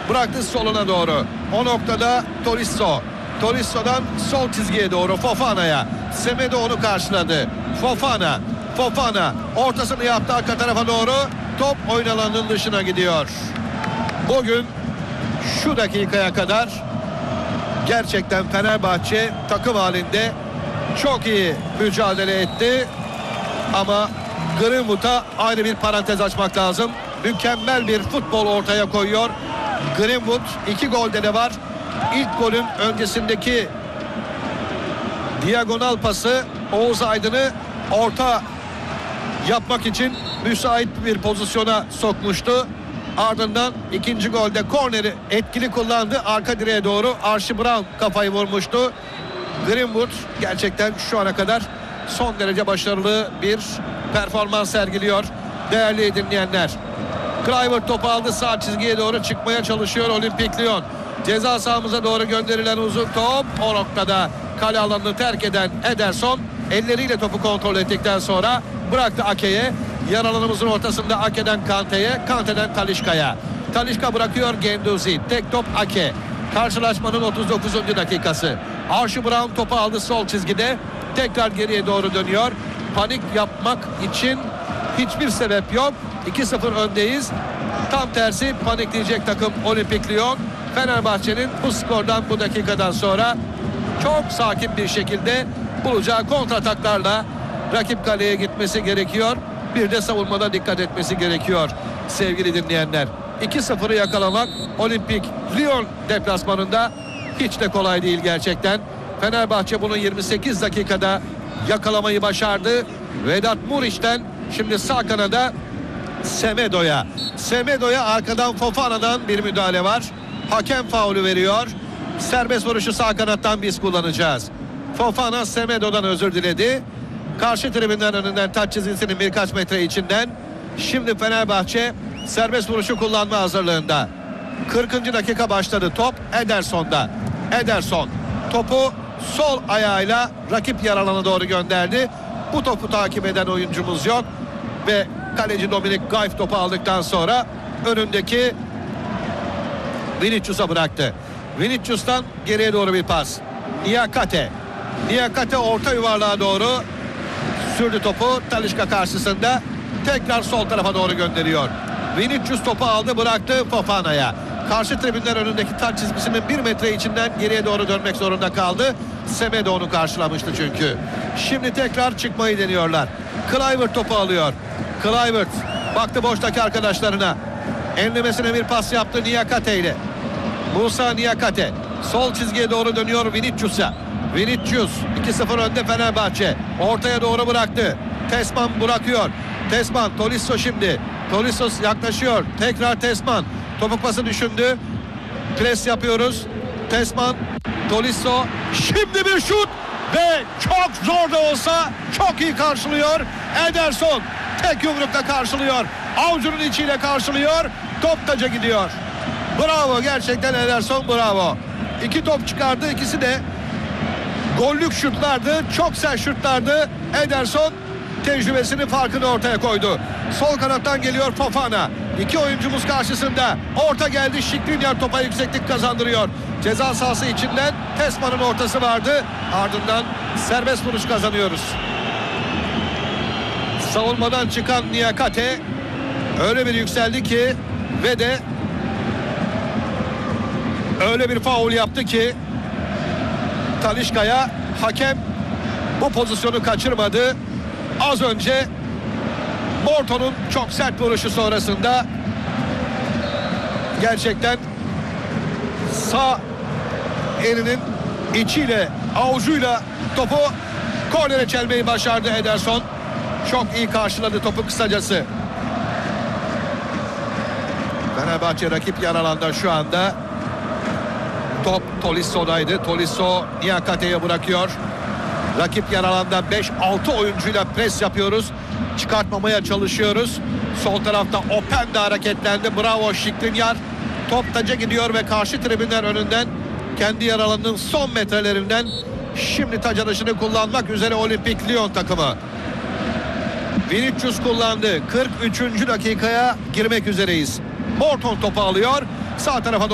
Bıraktı soluna doğru. O noktada Tolisso. Tolisso'dan sol çizgiye doğru Fofana'ya. Semedo onu karşıladı. Fofana ortasını yaptı arka tarafa doğru. Top oyun alanının dışına gidiyor. Bugün şu dakikaya kadar gerçekten Fenerbahçe takım halinde çok iyi mücadele etti. Ama Greenwood'a ayrı bir parantez açmak lazım. Mükemmel bir futbol ortaya koyuyor Greenwood. 2 golde de var. İlk golün öncesindeki diagonal pası Oğuz Aydın'ı orta yapmak için müsait bir pozisyona sokmuştu. Ardından ikinci golde korneri etkili kullandı. Arka direğe doğru Archie Brown kafayı vurmuştu. Greenwood gerçekten şu ana kadar son derece başarılı bir performans sergiliyor. Değerli dinleyenler. Kluivert topu aldı, sağ çizgiye doğru çıkmaya çalışıyor Olimpik Lyon. Ceza sahamıza doğru gönderilen uzun top o noktada kale alanını terk eden Ederson elleriyle topu kontrol ettikten sonra bıraktı Ake'ye. Yer alanımızın ortasında Ake'den Kante'ye, Kante'den Talisca'ya. Talisca bırakıyor Guendouzi. Tek top Ake. Karşılaşmanın 39. dakikası. Archie Brown topu aldı sol çizgide. Tekrar geriye doğru dönüyor. Panik yapmak için hiçbir sebep yok. 2-0 öndeyiz. Tam tersi panikleyecek takım Olimpik Lyon. Fenerbahçe'nin bu skordan, bu dakikadan sonra çok sakin bir şekilde bulacağı kontrataklarla rakip kaleye gitmesi gerekiyor. Bir de savunmada dikkat etmesi gerekiyor sevgili dinleyenler. 2-0'ı yakalamak Olimpik Lyon deplasmanında hiç de kolay değil gerçekten. Fenerbahçe bunu 28 dakikada yakalamayı başardı. Vedat Muriç'ten şimdi sağ kanada Semedo'ya arkadan Fofana'dan bir müdahale var. Hakem faulü veriyor. Serbest vuruşu sağ kanattan biz kullanacağız. Fofana Semedo'dan özür diledi. Karşı tribünden önünden taç çizgisinin birkaç metre içinden. Şimdi Fenerbahçe serbest vuruşu kullanma hazırlığında. 40. dakika başladı. Top Ederson'da. Ederson topu sol ayağıyla rakip yer alanına doğru gönderdi. Bu topu takip eden oyuncumuz yok. Ve kaleci Dominik Gaif topu aldıktan sonra önündeki Vinicius'a bıraktı. Vinicius'tan geriye doğru bir pas. Niakate orta yuvarlığa doğru sürdü topu. Talisca karşısında tekrar sol tarafa doğru gönderiyor. Vinicius topu aldı, bıraktı Fofana'ya. Karşı tribünler önündeki taç çizgisinin 1 metre içinden geriye doğru dönmek zorunda kaldı. Semedo onu karşılamıştı çünkü. Şimdi tekrar çıkmayı deniyorlar. Kluivert topu alıyor. Kluivert baktı boştaki arkadaşlarına. Enlemesine bir pas yaptı Niakate ile. Musa Niakate sol çizgiye doğru dönüyor Vinicius'a. Vinicius 2-0 önde Fenerbahçe. Ortaya doğru bıraktı. Tesman bırakıyor. Tolisso şimdi. Tolisso yaklaşıyor. Tekrar Tesman. Topuk pası düşündü. Pres yapıyoruz. Tolisso. Şimdi bir şut. Ve çok zor da olsa çok iyi karşılıyor. Ederson tek yumrukla karşılıyor. Avucunun içiyle karşılıyor. Top taca gidiyor. Bravo, gerçekten Ederson bravo. 2 top çıkardı. İkisi de gollük şutlardı. Çok sert şutlardı. Ederson tecrübesinin farkını ortaya koydu. Sol kanattan geliyor Fofana. 2 oyuncumuz karşısında. Orta geldi. Skriniar topa yükseklik kazandırıyor. Ceza sahası içinden Tesman'ın ortası vardı. Ardından serbest vuruş kazanıyoruz. Savunmadan çıkan Niakate öyle bir yükseldi ki ve de öyle bir faul yaptı ki Talisca'ya. Hakem bu pozisyonu kaçırmadı. Az önce Morton'un çok sert vuruşu sonrasında gerçekten sağ elinin içiyle, avucuyla topu kornere çelmeyi başardı Ederson. Çok iyi karşıladı topu kısacası. Fenerbahçe rakip yer alanda şu anda. Top Tolisso'daydı. Tolisso Niakate'ye bırakıyor. Rakip yer alanda 5-6 oyuncuyla pres yapıyoruz. Çıkartmamaya çalışıyoruz. Sol tarafta Openda hareketlendi. Bravo Skriniar. Top taca gidiyor ve karşı tribünler önünden kendi yer alanının son metrelerinden şimdi taç atışını kullanmak üzere Olimpik Lyon takımı. Vinicius kullandı. 43. dakikaya girmek üzereyiz. Morton topu alıyor. Sağ tarafa